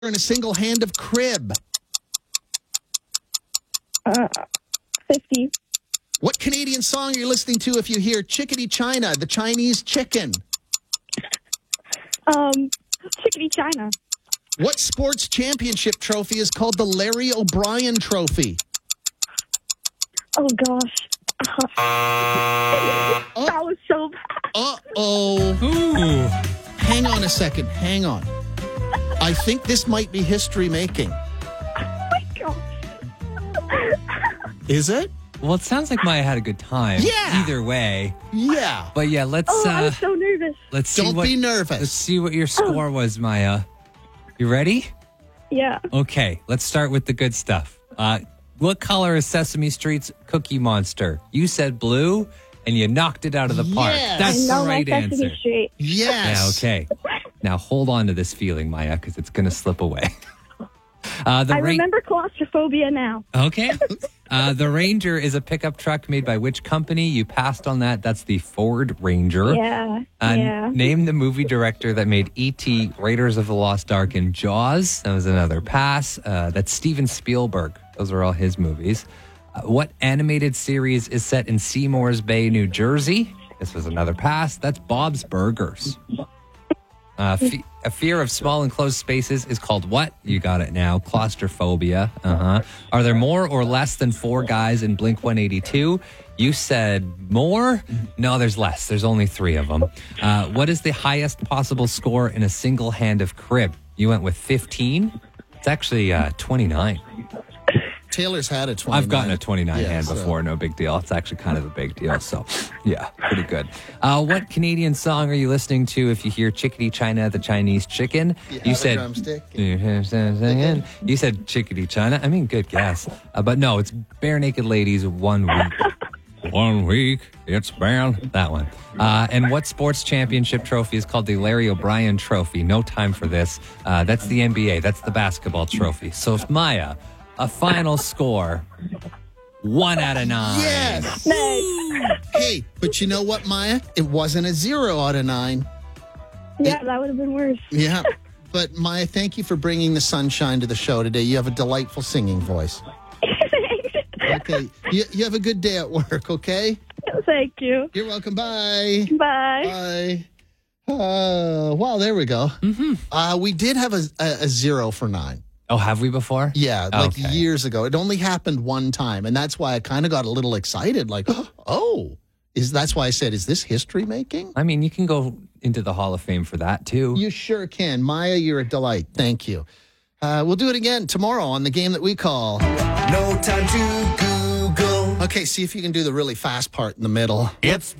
in a single hand of crib? 50. What Canadian song are you listening to if you hear Chickadee China, the Chinese chicken? Chickadee China. What sports championship trophy is called the Larry O'Brien Trophy? Oh, gosh. That was so bad. Uh-oh. Ooh. Hang on a second. Hang on. I think this might be history making. Oh, my gosh. Is it? Well, it sounds like Maya had a good time. Yeah. Either way. Yeah. But yeah, let's I'm so nervous. let's see Don't be nervous. Let's see what your score was, Maya. You ready? Yeah. Okay, let's start with the good stuff. What color is Sesame Street's Cookie Monster? You said blue, and you knocked it out of the park. Yes. That's I know the right my Sesame answer. Street. Yes. Yeah, okay. Now hold on to this feeling, Maya, because it's going to slip away. I remember claustrophobia now. Okay. The Ranger is a pickup truck made by which company? You passed on that. That's the Ford Ranger. Yeah. Yeah. Name the movie director that made E.T., Raiders of the Lost Ark, and Jaws. That was another pass. That's Steven Spielberg. Those are all his movies. What animated series is set in Seymour's Bay, New Jersey? This was another pass. That's Bob's Burgers. A fear of small enclosed spaces is called what? You got it now. Claustrophobia. Are there more or less than 4 guys in Blink 182? You said more? No, there's less. There's only 3 of them. What is the highest possible score in a single hand of crib? You went with 15? It's actually 29. Taylor's had a 29. I've gotten a 29 hand so- before. No big deal. It's actually kind of a big deal. So, yeah, pretty good. What Canadian song are you listening to if you hear Chickadee China, the Chinese chicken? You said drumstick. You said Chickadee China. I mean, good guess. But no, it's Bare Naked Ladies, 1 week. 1 week, it's been that one. And what sports championship trophy is called the Larry O'Brien Trophy? No time for this. That's the NBA. That's the basketball trophy. So, Maya, a final score, 1 out of 9. Yes. Nice. Hey, but you know what, Maya? It wasn't a 0 out of 9. Yeah, that would have been worse. Yeah. But Maya, thank you for bringing the sunshine to the show today. You have a delightful singing voice. Okay. You have a good day at work, okay? Thank you. You're welcome. Bye. Bye. Bye. Wow, there we go. Mm-hmm. We did have a 0 for 9. Oh, have we before? Yeah, like Okay. years ago. It only happened one time, and that's why I kind of got a little excited. Like, that's why I said, is this history making? I mean, you can go into the Hall of Fame for that, too. You sure can. Maya, you're a delight. Thank you. We'll do it again tomorrow on the game that we call No time to Google. Okay, see if you can do the really fast part in the middle. It's